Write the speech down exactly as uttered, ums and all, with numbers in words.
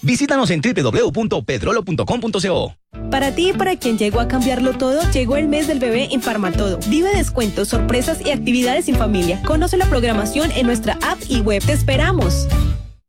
Visítanos en doble u doble u doble u punto petrolo punto com punto co. Para ti y para quien llegó a cambiarlo todo, llegó el mes del bebé en Farmatodo. Vive descuentos, sorpresas y actividades en familia. Conoce la programación en nuestra app y web. ¡Te esperamos!